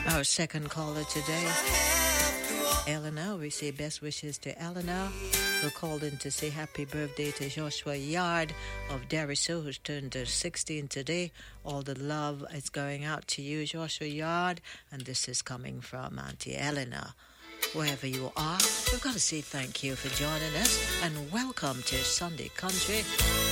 Our second caller today, Eleanor. We say best wishes to Eleanor, who called in to say happy birthday to Joshua Yard of Deriso, who's turned 16 today. All the love is going out to you, Joshua Yard, and this is coming from Auntie Eleanor. Wherever you are, we've got to say thank you for joining us and welcome to Sunday Country.